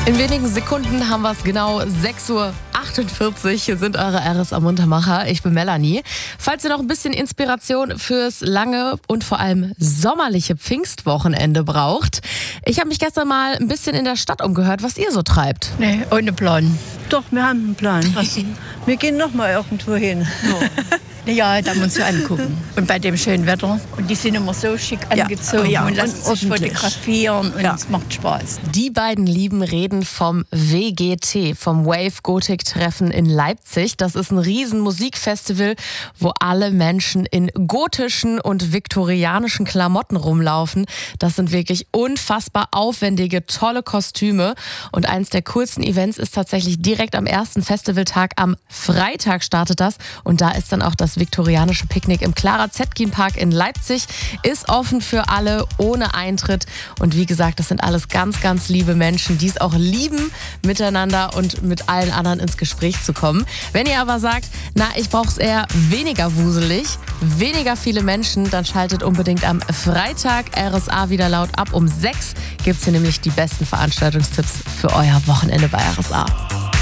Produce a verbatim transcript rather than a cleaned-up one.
In wenigen Sekunden haben wir es genau sechs Uhr achtundvierzig. Hier sind eure R S A-Muntermacher. Ich bin Melanie. Falls ihr noch ein bisschen Inspiration fürs lange und vor allem sommerliche Pfingstwochenende braucht. Ich habe mich gestern mal ein bisschen in der Stadt umgehört, was ihr so treibt. Nee, ohne Plan. Doch, wir haben einen Plan. Was? Wir gehen noch mal irgendwo hin. Ja, da muss ich angucken. Und bei dem schönen Wetter. Und die sind immer so schick Ja. angezogen Ja, und lassen und sich ordentlich. fotografieren und Ja. es macht Spaß. Die beiden Lieben reden vom W G T, vom Wave Gothic Treffen in Leipzig. Das ist ein riesen Musikfestival, wo alle Menschen in gotischen und viktorianischen Klamotten rumlaufen. Das sind wirklich unfassbar aufwendige, tolle Kostüme. Und eins der coolsten Events ist tatsächlich direkt am ersten Festivaltag. Am Freitag startet das. Und da ist dann auch das viktorianische Picknick im Clara Zetkin Park in Leipzig. Ist offen für alle, ohne Eintritt. Und wie gesagt, das sind alles ganz, ganz liebe Menschen, die es auch lieben, miteinander und mit allen anderen ins Gespräch zu kommen. Wenn ihr aber sagt, na, ich brauche es eher weniger wuselig, weniger viele Menschen, dann schaltet unbedingt am Freitag R S A wieder laut ab. Um sechs gibt es hier nämlich die besten Veranstaltungstipps für euer Wochenende bei R S A.